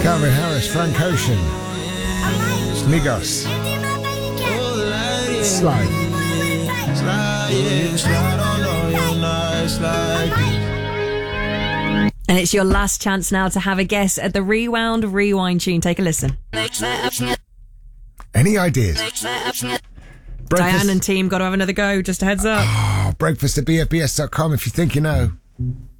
Calvin Harris, Frank Ocean, Migos, Slide. And it's your last chance now to have a guess at the Rewind tune. Take a listen. Any ideas? Diane and team got to have another go. Just a heads up. Breakfast at bfbs.com if you think you know.